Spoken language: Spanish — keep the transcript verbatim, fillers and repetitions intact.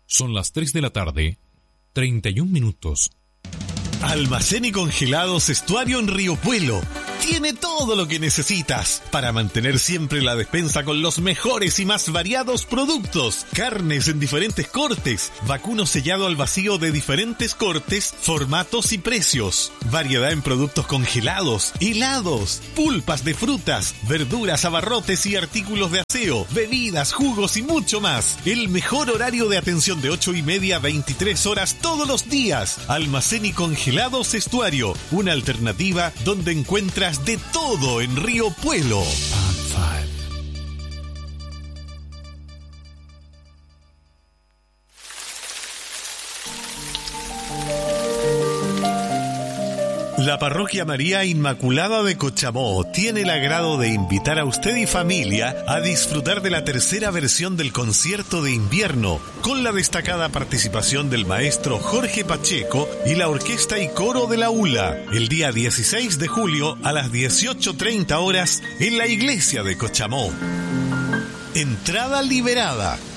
Son las tres de la tarde, treinta y un minutos. Almacén y Congelados Estuario en Río Puelo. Tiene todo lo que necesitas para mantener siempre la despensa con los mejores y más variados productos. Carnes en diferentes cortes, vacuno sellado al vacío de diferentes cortes, formatos y precios. Variedad en productos congelados, helados, pulpas de frutas, verduras, abarrotes y artículos de aseo, bebidas, jugos y mucho más. El mejor horario de atención de ocho y media a veintitrés horas todos los días. Almacén y Congelados Estuario, una alternativa donde encuentras de todo en Río Puelo. La Parroquia María Inmaculada de Cochamó tiene el agrado de invitar a usted y familia a disfrutar de la tercera versión del concierto de invierno, con la destacada participación del maestro Jorge Pacheco y la orquesta y coro de la U L A, el día dieciséis de julio a las dieciocho treinta horas en la iglesia de Cochamó. Entrada liberada.